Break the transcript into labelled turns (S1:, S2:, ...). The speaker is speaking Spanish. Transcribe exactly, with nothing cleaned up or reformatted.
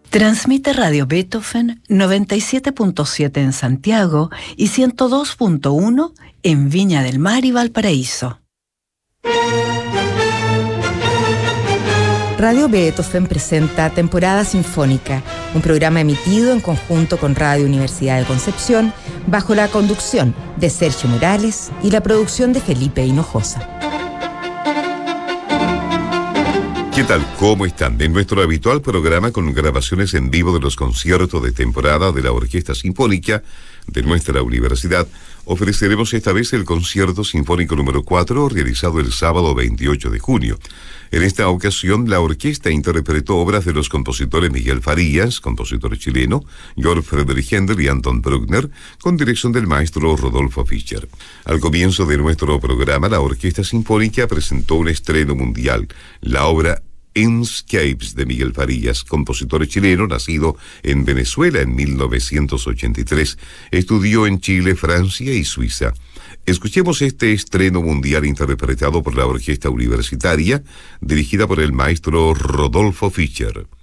S1: Transmite Radio Beethoven noventa y siete punto siete en Santiago y ciento dos punto uno en Viña del Mar y Valparaíso.
S2: Radio Beethoven presenta Temporada Sinfónica, un programa emitido en conjunto con Radio Universidad de Concepción, bajo la conducción de Sergio Morales y la producción de Felipe Hinojosa.
S3: ¿Qué tal? ¿Cómo están? En nuestro habitual programa con grabaciones en vivo de los conciertos de temporada de la Orquesta Sinfónica de nuestra universidad, ofreceremos esta vez el concierto sinfónico número cuatro, realizado el sábado veintiocho de junio. En esta ocasión, la orquesta interpretó obras de los compositores Miguel Farías, compositor chileno, Georg Friedrich Händel y Anton Bruckner, con dirección del maestro Rodolfo Fischer. Al comienzo de nuestro programa, la Orquesta Sinfónica presentó un estreno mundial, la obra Inscapes de Miguel Farías, compositor chileno nacido en Venezuela en mil novecientos ochenta y tres. Estudió en Chile, Francia y Suiza. Escuchemos este estreno mundial interpretado por la Orquesta Universitaria, dirigida por el maestro Rodolfo Fischer.